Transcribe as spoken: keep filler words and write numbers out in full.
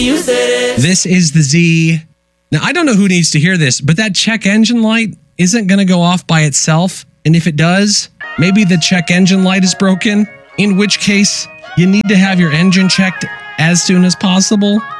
You said it. This is the Z. Now, I don't know who needs to hear this, but that check engine light isn't going to go off by itself. And if it does, maybe the check engine light is broken, in which case you need to have your engine checked as soon as possible.